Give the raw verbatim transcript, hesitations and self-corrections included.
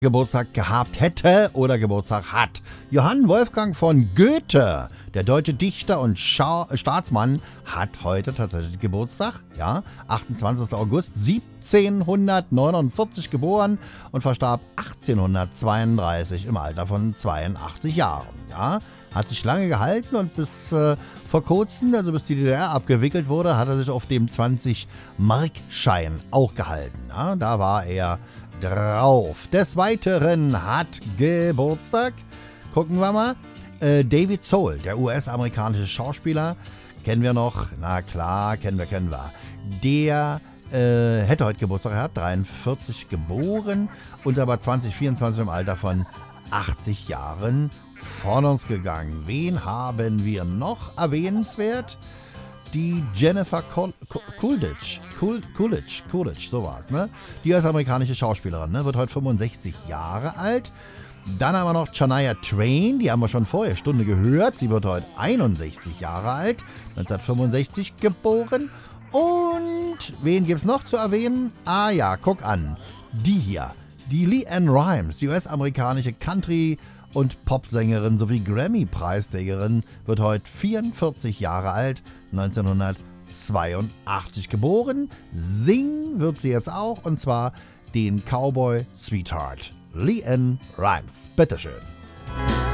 Geburtstag gehabt hätte oder Geburtstag hat. Johann Wolfgang von Goethe, der deutsche Dichter und Scha Staatsmann, hat heute tatsächlich Geburtstag. Ja, achtundzwanzigster August siebzehnhundertneunundvierzig geboren und verstarb achtzehnhundertzweiunddreißig im Alter von zweiundachtzig Jahren. Ja, hat sich lange gehalten und bis äh, vor kurzem, also bis die D D R abgewickelt wurde, hat er sich auf dem zwanzig-Mark-Schein auch gehalten. Ja, da war er drauf. Des Weiteren hat Geburtstag, gucken wir mal, äh, David Soul, der U S-amerikanische Schauspieler, kennen wir noch, na klar, kennen wir, kennen wir. Der äh, hätte heute Geburtstag gehabt, dreiundvierzig geboren und aber zwanzig vierundzwanzig im Alter von achtzig Jahren von uns gegangen. Wen haben wir noch erwähnenswert? Die Jennifer Col Coolidge, Cool Coolidge, Coolidge, so war es, ne? Die US-amerikanische Schauspielerin, ne? Wird heute fünfundsechzig Jahre alt. Dann haben wir noch Shania Twain, die haben wir schon vorher Stunde gehört. Sie wird heute einundsechzig Jahre alt, neunzehnhundertfünfundsechzig geboren. Und wen gibt es noch zu erwähnen? Ah ja, guck an, die hier, die LeAnn Rimes, die U S-amerikanische Country- und Popsängerin sowie Grammy-Preisträgerin, wird heute vierundvierzig Jahre alt, neunzehnhundertzweiundachtzig geboren. Singen wird sie jetzt auch, und zwar den Cowboy Sweetheart. LeAnn Rimes, bitteschön.